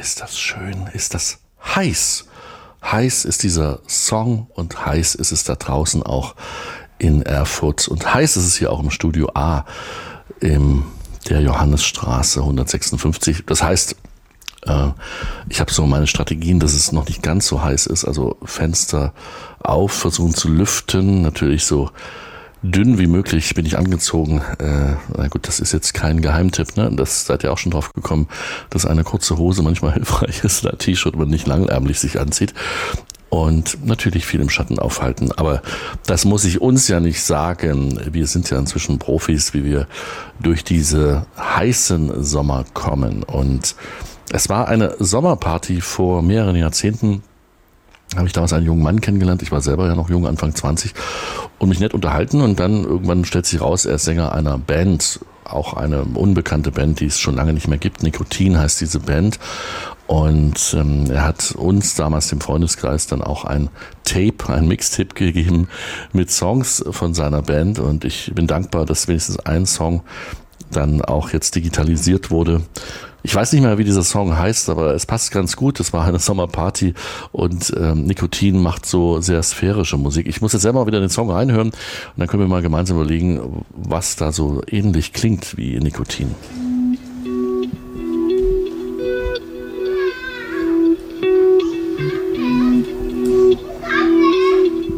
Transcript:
ist das schön, ist das heiß. Heiß ist dieser Song und heiß ist es da draußen auch in Erfurt. Und heiß ist es hier auch im Studio A in der Johannesstraße 156. Das heißt, ich habe so meine Strategien, dass es noch nicht ganz so heiß ist. Also Fenster auf, versuchen zu lüften, natürlich so dünn wie möglich bin ich angezogen. Na gut, das ist jetzt kein Geheimtipp, ne? Das seid ihr auch schon drauf gekommen, dass eine kurze Hose manchmal hilfreich ist, ein T-Shirt man nicht langärmlich sich anzieht. Und natürlich viel im Schatten aufhalten. Aber das muss ich uns ja nicht sagen. Wir sind ja inzwischen Profis, wie wir durch diese heißen Sommer kommen. Und es war eine Sommerparty vor mehreren Jahrzehnten. Habe ich damals einen jungen Mann kennengelernt. Ich war selber ja noch jung, Anfang 20, und mich nett unterhalten. Und dann irgendwann stellt sich raus, er ist Sänger einer Band, auch eine unbekannte Band, die es schon lange nicht mehr gibt. Nikotin heißt diese Band. Und er hat uns damals, dem Freundeskreis, dann auch ein Mixtape gegeben mit Songs von seiner Band. Und ich bin dankbar, dass wenigstens ein Song dann auch jetzt digitalisiert wurde. Ich weiß nicht mehr, wie dieser Song heißt, aber es passt ganz gut. Es war eine Sommerparty und Nikotin macht so sehr sphärische Musik. Ich muss jetzt selber mal wieder den Song reinhören und dann können wir mal gemeinsam überlegen, was da so ähnlich klingt wie Nikotin.